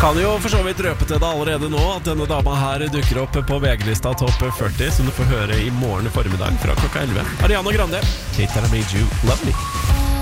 Kan jo for så vidt røpe til deg allerede nå at denne dama her dukker opp på VG-lista topp 40, som du får høre i morgen formiddag fra klokka 11. Ariana Grande, Kate, I Made You Love Me.